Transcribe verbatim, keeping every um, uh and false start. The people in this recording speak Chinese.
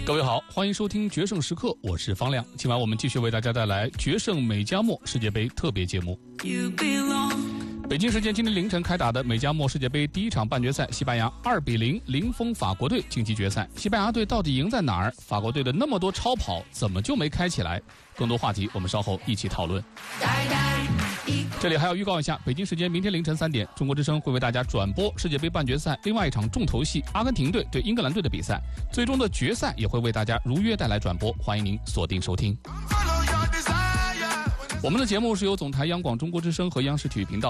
各位好，欢迎收听决胜时刻，我是方亮。今晚我们继续为大家带来决胜美加墨世界杯特别节目。北京时间今天凌晨开打的美加墨世界杯第一场半决赛，西班牙二比零零封法国队晋级决赛。西班牙队到底赢在哪儿？法国队的那么多超跑怎么就没开起来？更多话题我们稍后一起讨论。这里还要预告一下，北京时间明天凌晨三点，中国之声会为大家转播世界杯半决赛另外一场重头戏——阿根廷队对英格兰队的比赛，最终的决赛也会为大家如约带来转播，欢迎您锁定收听。我们的节目是由总台央广中国之声和央视体育频道